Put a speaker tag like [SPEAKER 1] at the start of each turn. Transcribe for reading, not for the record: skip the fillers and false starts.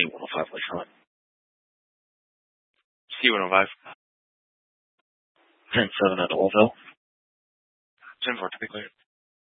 [SPEAKER 1] C105 Lakeshore.
[SPEAKER 2] C105.
[SPEAKER 1] 10-7 at Oldville.
[SPEAKER 2] 10-4, to be clear.